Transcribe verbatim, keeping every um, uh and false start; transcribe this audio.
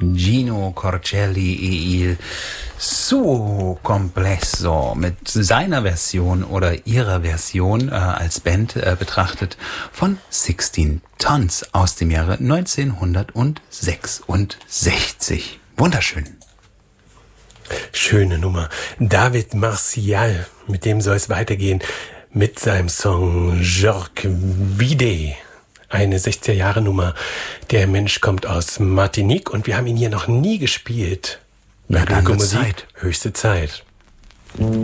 Gino Corcelli e il suo complesso mit seiner Version oder ihrer Version äh, als Band äh, betrachtet von sixteen Tons aus dem Jahre neunzehnhundertsechsundsechzig. Wunderschön. Schöne Nummer. David Martial, mit dem soll es weitergehen, mit seinem Song Jorque Vide. Eine sechziger-Jahre-Nummer. Der Mensch kommt aus Martinique und wir haben ihn hier noch nie gespielt. Na, dann Gute wird's Musik, Zeit. höchste Zeit.